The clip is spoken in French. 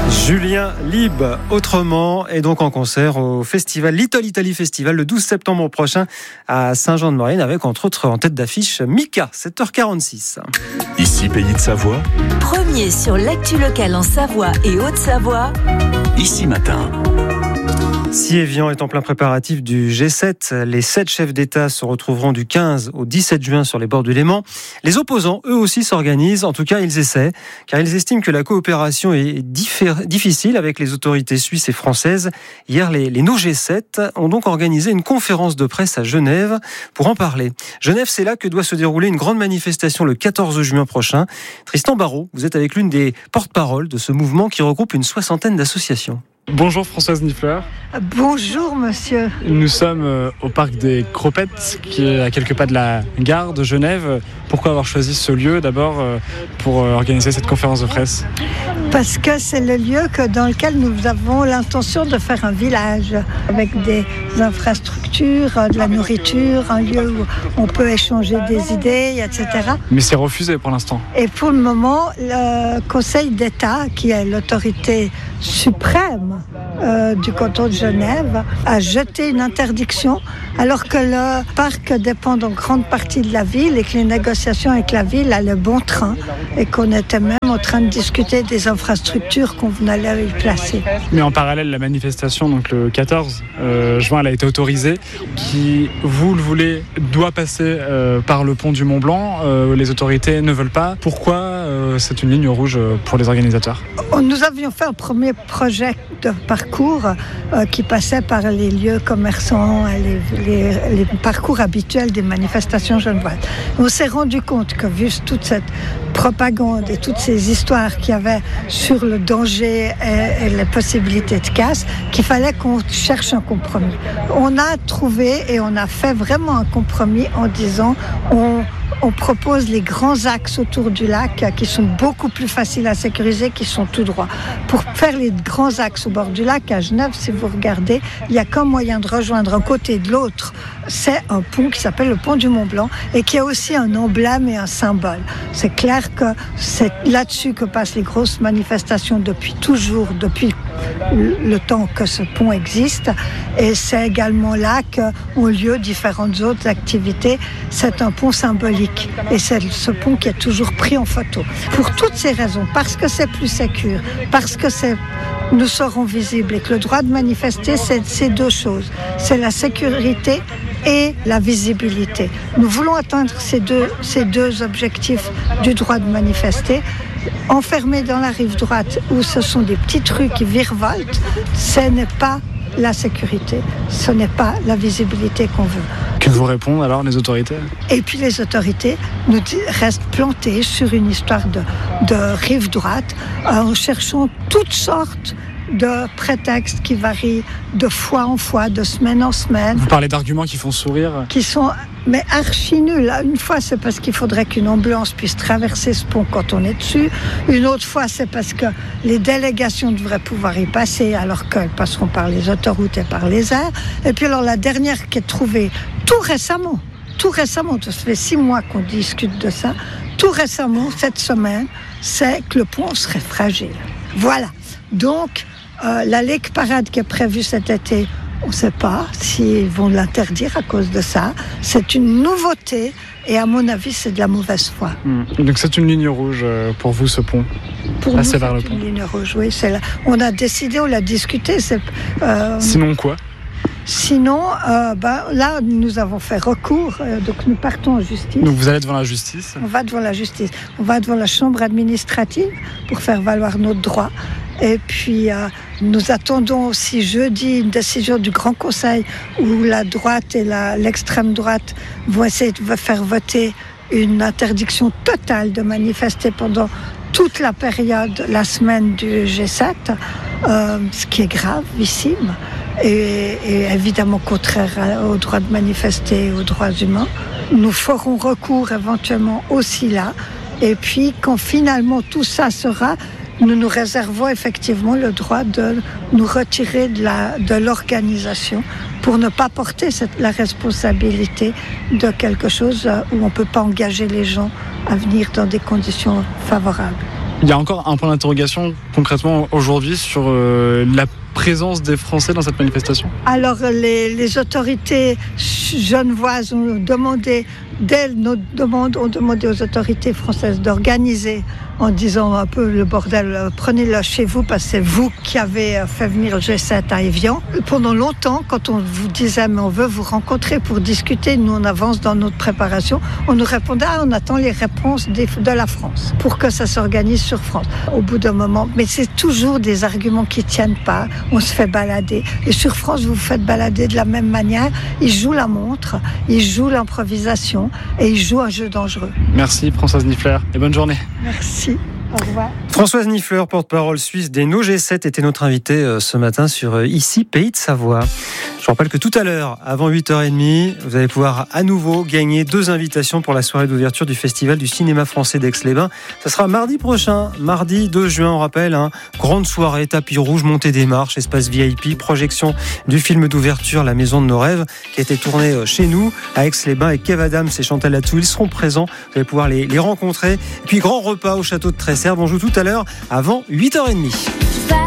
Julien Lib, autrement, est donc en concert au festival Little Italy Festival le 12 septembre prochain à Saint-Jean-de-Maurienne avec entre autres en tête d'affiche Mika, 7h46. Ici Pays de Savoie. Premier sur l'actu locale en Savoie et Haute-Savoie. Ici Matin. Évian est en plein préparatif du G7. Les 7 chefs d'État se retrouveront du 15 au 17 juin sur les bords du Léman. Les opposants, eux aussi, s'organisent. En tout cas, ils essaient, car ils estiment que la coopération est difficile avec les autorités suisses et françaises. Hier, les No G7 ont donc organisé une conférence de presse à Genève pour en parler. Genève, c'est là que doit se dérouler une grande manifestation le 14 juin prochain. Tristan Barraud, vous êtes avec l'une des porte-paroles de ce mouvement qui regroupe une 60aine d'associations. Bonjour Françoise Niffler. Bonjour monsieur. Nous sommes au parc des Cropettes, qui est à quelques pas de la gare de Genève. Pourquoi avoir choisi ce lieu d'abord pour organiser cette conférence de presse ? Parce que c'est le lieu dans lequel nous avons l'intention de faire un village avec des infrastructures, de la nourriture, un lieu où on peut échanger des idées, etc. Mais c'est refusé pour l'instant. Et pour le moment, le Conseil d'État, qui est l'autorité suprême du canton de Genève, a jeté une interdiction alors que le parc dépend en grande partie de la ville et que les négociations avec la ville allaient bon train et qu'on était même en train de discuter des infrastructures qu'on allait y placer. Mais en parallèle, la manifestation, donc le 14 juin, elle a été autorisée, qui, vous le voulez, doit passer par le pont du Mont-Blanc. Les autorités ne veulent pas. Pourquoi c'est une ligne rouge pour les organisateurs ? Nous avions fait un premier projet de parcours qui passait par les lieux commerçants, les parcours habituels des manifestations genevoises. On s'est rendu compte que vu toute cette propagande et toutes ces histoires qu'il y avait sur le danger et les possibilités de casse, qu'il fallait qu'on cherche un compromis. On a trouvé et on a fait vraiment un compromis en disant on propose les grands axes autour du lac qui sont beaucoup plus faciles à sécuriser, qui sont tout droits. Pour faire les grands axes au bord du lac, à Genève, si vous regardez, il n'y a qu'un moyen de rejoindre un côté et de l'autre. C'est un pont qui s'appelle le pont du Mont-Blanc et qui a aussi un emblème et un symbole. C'est clair que c'est là-dessus que passent les grosses manifestations depuis toujours, depuis le temps que ce pont existe. Et c'est également là qu'ont lieu différentes autres activités. C'est un pont symbolique et c'est ce pont qui est toujours pris en photo. Pour toutes ces raisons, parce que c'est plus sécure, parce que nous serons visibles et que le droit de manifester, c'est ces deux choses. C'est la sécurité et la visibilité. Nous voulons atteindre ces deux objectifs du droit de manifester. Enfermés dans la rive droite où ce sont des petites rues qui virevoltent, ce n'est pas la sécurité, ce n'est pas la visibilité qu'on veut. Que vous répondent alors les autorités ? Et puis les autorités nous restent plantées sur une histoire de rive droite en cherchant toutes sortes de prétextes qui varient de fois en fois, de semaine en semaine. Vous parlez d'arguments qui font sourire ? Qui sont mais archi nuls. Une fois, c'est parce qu'il faudrait qu'une ambulance puisse traverser ce pont quand on est dessus. Une autre fois, c'est parce que les délégations devraient pouvoir y passer alors qu'elles passeront par les autoroutes et par les airs. Et puis alors la dernière qui est trouvée tout récemment, ça fait 6 mois qu'on discute de ça, tout récemment, cette semaine, c'est que le pont serait fragile. Voilà. Donc, la Lake Parade qui est prévue cet été, on ne sait pas s'ils vont l'interdire à cause de ça. C'est une nouveauté et à mon avis, c'est de la mauvaise foi. Donc c'est une ligne rouge pour vous, ce pont ? Pour nous, c'est une ligne rouge, oui. On a décidé, on l'a discuté. Sinon quoi ? Sinon, là, nous avons fait recours, donc nous partons en justice. Donc vous allez devant la justice ? On va devant la justice. On va devant la chambre administrative pour faire valoir notre droit. Et puis, nous attendons aussi jeudi une décision du Grand Conseil où la droite et l'extrême droite vont essayer de faire voter une interdiction totale de manifester pendant toute la période, la semaine du G7, ce qui est gravissime et évidemment contraire au droit de manifester et aux droits humains. Nous ferons recours éventuellement aussi là. Et puis, quand finalement tout ça sera... Nous nous réservons effectivement le droit de nous retirer de l'organisation pour ne pas porter la responsabilité de quelque chose où on ne peut pas engager les gens à venir dans des conditions favorables. Il y a encore un point d'interrogation concrètement aujourd'hui sur la présence des Français dans cette manifestation. Alors les autorités genevoises ont demandé, dès nos demandes, ont demandé aux autorités françaises d'organiser en disant un peu le bordel, prenez-le chez vous parce que c'est vous qui avez fait venir le G7 à Évian. Pendant longtemps, quand on vous disait mais on veut vous rencontrer pour discuter, nous on avance dans notre préparation, on nous répondait on attend les réponses de la France pour que ça s'organise sur France. Au bout d'un moment, mais c'est toujours des arguments qui tiennent pas, on se fait balader. Et sur France, vous vous faites balader de la même manière, ils jouent la montre, ils jouent l'improvisation et ils jouent un jeu dangereux. Merci Françoise Niffler et bonne journée. Merci. Au revoir. Françoise Niffler, porte-parole suisse des No G7, était notre invitée ce matin sur Ici Pays de Savoie. Je vous rappelle que tout à l'heure, avant 8h30, vous allez pouvoir à nouveau gagner 2 invitations pour la soirée d'ouverture du Festival du cinéma français d'Aix-les-Bains. Ça sera mardi prochain, mardi 2 juin, on rappelle, grande soirée, tapis rouge, montée des marches, espace VIP, projection du film d'ouverture La Maison de nos rêves, qui a été tourné chez nous, à Aix-les-Bains, avec Kev Adams et Chantal Latsou. Ils seront présents, vous allez pouvoir les rencontrer. Et puis grand repas au château de Tresserve, on joue tout à l'heure avant 8h30.